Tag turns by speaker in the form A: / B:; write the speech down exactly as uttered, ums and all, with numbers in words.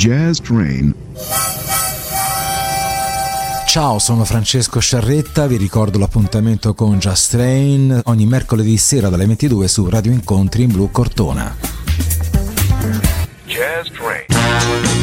A: Jazz Train.
B: Ciao, sono Francesco Sciarretta, vi ricordo l'appuntamento con Jazz Train ogni mercoledì sera dalle ventidue su Radio Incontri in Blu Cortona.
C: Jazz Train.